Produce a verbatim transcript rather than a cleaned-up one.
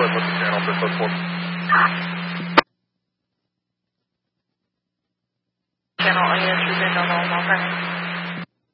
with the channel for code four. Channel is resumed on all, okay.